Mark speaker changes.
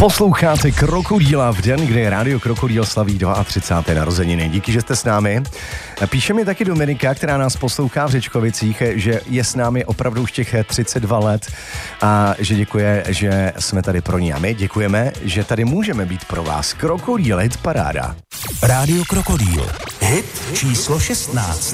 Speaker 1: Posloucháte Krokodýla v den, kdy Rádio Krokodýl slaví 32. narozeniny. Díky, že jste s námi. Píše mi taky Dominika, která nás poslouchá v Řečkovicích, že je s námi opravdu už těch 32 let a že děkuje, že jsme tady pro ní. A my děkujeme, že tady můžeme být pro vás. Krokodýl, hit paráda.
Speaker 2: Rádio Krokodýl, hit číslo 16.